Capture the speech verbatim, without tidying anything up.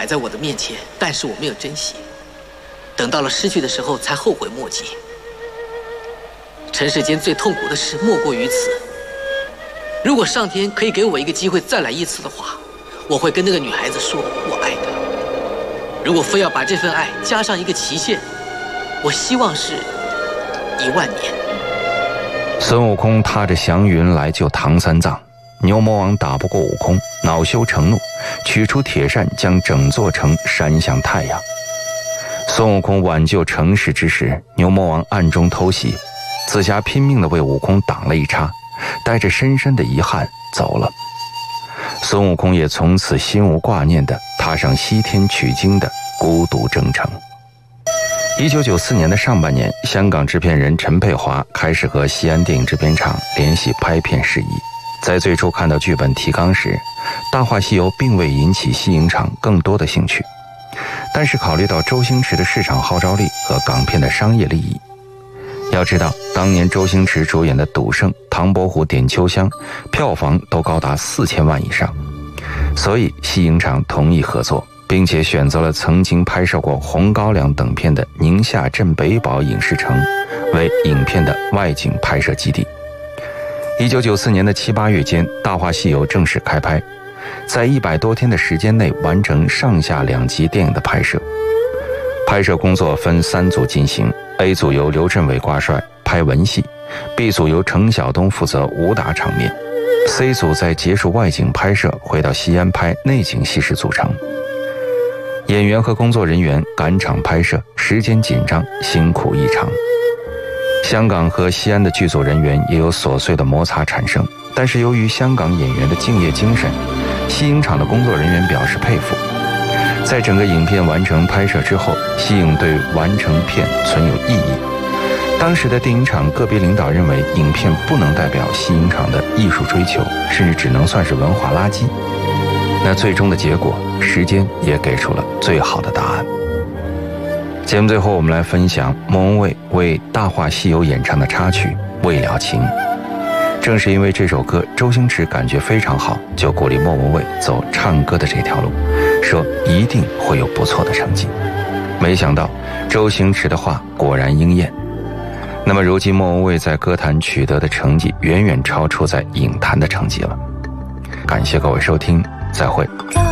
摆在我的面前，但是我没有珍惜，等到了失去的时候才后悔莫及。尘世间最痛苦的事莫过于此。如果上天可以给我一个机会再来一次的话，我会跟那个女孩子说我爱她。如果非要把这份爱加上一个期限，我希望是一万年。 孙悟空踏着祥云来救唐三藏，牛魔王打不过悟空，恼羞成怒，取出铁扇将整座城扇向太阳。孙悟空挽救城市之时，牛魔王暗中偷袭，紫霞拼命地为悟空挡了一叉，带着深深的遗憾走了。孙悟空也从此心无挂念地踏上西天取经的孤独征程。一九九四年的上半年，香港制片人陈佩华开始和西安电影制片厂联系拍片事宜。在最初看到剧本提纲时，《大话西游》并未引起西影厂更多的兴趣，但是考虑到周星驰的市场号召力和港片的商业利益，要知道当年周星驰主演的《赌圣》《唐伯虎点秋香》票房都高达四千万以上，所以西影厂同意合作，并且选择了曾经拍摄过《红高粱》等片的宁夏镇北堡影视城为影片的外景拍摄基地。一九九四年的七八月间，《大话西游》正式开拍，在一百多天的时间内完成上下两集电影的拍摄。拍摄工作分三组进行， A 组由刘镇伟挂帅拍文戏， B 组由程晓东负责武打场面， C 组在结束外景拍摄回到西安拍内景戏时组成。演员和工作人员赶场拍摄，时间紧张，辛苦异常。香港和西安的剧组人员也有琐碎的摩擦产生，但是由于香港演员的敬业精神，西影厂的工作人员表示佩服。在整个影片完成拍摄之后，西影对完成片存有异议。当时的电影厂个别领导认为，影片不能代表西影厂的艺术追求，甚至只能算是文化垃圾。那最终的结果，时间也给出了最好的答案。节目最后，我们来分享莫文蔚为《大话西游》演唱的插曲《未了情》。正是因为这首歌，周星驰感觉非常好，就鼓励莫文蔚走唱歌的这条路，说一定会有不错的成绩。没想到周星驰的话果然应验。那么如今莫文蔚在歌坛取得的成绩远远超出在影坛的成绩了。感谢各位收听，再会。